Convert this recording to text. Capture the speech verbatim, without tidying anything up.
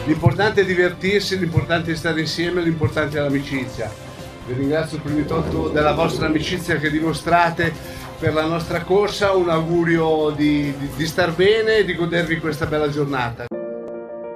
L'importante è divertirsi, l'importante è stare insieme, l'importante è l'amicizia. Vi ringrazio prima di tutto della vostra amicizia che dimostrate per la nostra corsa, un augurio di, di, di star bene e di godervi questa bella giornata.